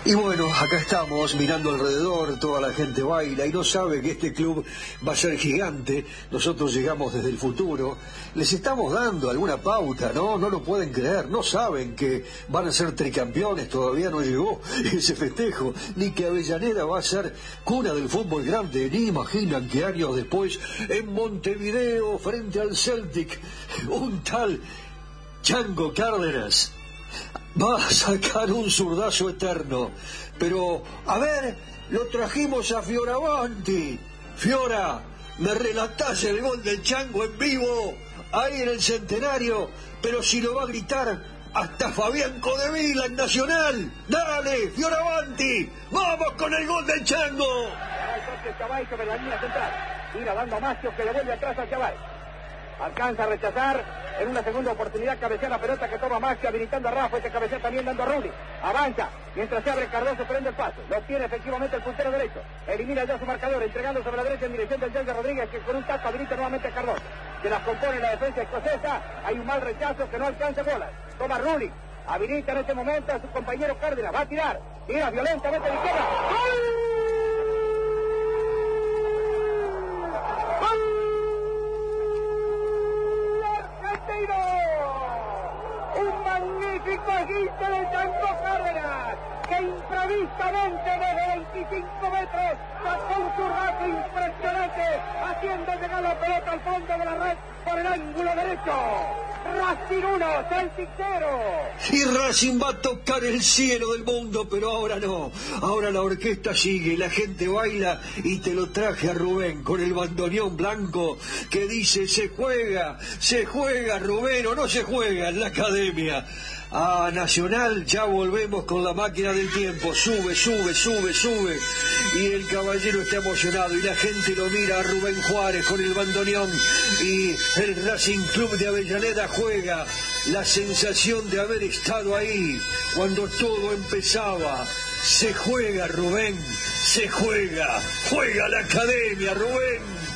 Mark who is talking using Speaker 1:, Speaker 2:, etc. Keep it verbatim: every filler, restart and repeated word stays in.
Speaker 1: Y bueno, acá estamos mirando alrededor, toda la gente baila y no sabe que este club va a ser gigante. Nosotros llegamos desde el futuro, les estamos dando alguna pauta, ¿no? No lo pueden creer, no saben que van a ser tricampeones, todavía no llegó ese festejo, ni que Avellaneda va a ser cuna del fútbol grande, ni imaginan que años después, en Montevideo, frente al Celtic, un tal Chango Cárdenas va a sacar un zurdazo eterno. Pero, a ver, lo trajimos a Fioravanti. Fiora, me relatás el gol del Chango en vivo, ahí en el Centenario, pero si lo va a gritar hasta Fabián Codevila en Nacional. Dale, Fioravanti, vamos con el gol del Chango.
Speaker 2: Chavay sobre la línea central, tira dando a Macio, que le vuelve atrás a Chavay. Alcanza a rechazar en una segunda oportunidad, cabecea la pelota que toma Maxi, habilitando a Rafa, este cabecea también dando a Rulli. Avanza, mientras se abre Cardoso, prende el paso. Lo obtiene efectivamente el puntero derecho. Elimina ya su marcador, entregando sobre la derecha en dirección del Yelga Rodríguez, que con un taco habilita nuevamente a Cardoso. Se las compone la defensa escocesa, hay un mal rechazo que no alcanza bolas. Toma Rulli, habilita en este momento a su compañero Cárdenas, va a tirar, tira violentamente a la izquierda. ¡Gol! Un magnífico agite de Chango Cárdenas, que imprevisamente desde veinticinco metros sacó un zurdazo impresionante, haciendo llegar la pelota al fondo de la red por el ángulo derecho. Racing uno, Celtic cero.
Speaker 1: Y Racing va a tocar el cielo del mundo, pero ahora no. Ahora la orquesta sigue, la gente baila, y te lo traje a Rubén con el bandoneón blanco que dice: se juega, se juega, Rubén, o no se juega en la academia. A Nacional ya volvemos con la máquina del tiempo, sube, sube, sube, sube, y el caballero está emocionado y la gente lo mira a Rubén Juárez con el bandoneón, y el Racing Club de Avellaneda juega la sensación de haber estado ahí cuando todo empezaba. Se juega, Rubén, se juega, juega la academia, Rubén.